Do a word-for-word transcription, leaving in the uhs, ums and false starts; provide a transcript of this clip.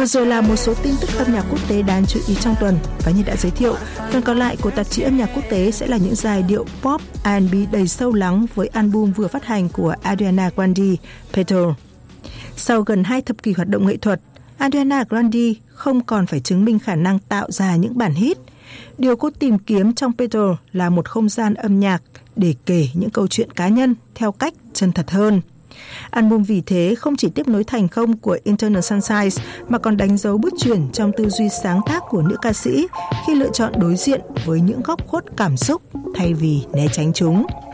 Vừa rồi là một số tin tức âm nhạc quốc tế đáng chú ý trong tuần, và như đã giới thiệu, phần còn lại của tạp chí âm nhạc quốc tế sẽ là những giai điệu pop R and B đầy sâu lắng với album vừa phát hành của Ariana Grande, Petrol. Sau gần hai thập kỷ hoạt động nghệ thuật, Ariana Grande không còn phải chứng minh khả năng tạo ra những bản hit. Điều cô tìm kiếm trong Petrol là một không gian âm nhạc để kể những câu chuyện cá nhân theo cách chân thật hơn. Album vì thế không chỉ tiếp nối thành công của Eternal Sunshine mà còn đánh dấu bước chuyển trong tư duy sáng tác của nữ ca sĩ khi lựa chọn đối diện với những góc khuất cảm xúc thay vì né tránh chúng.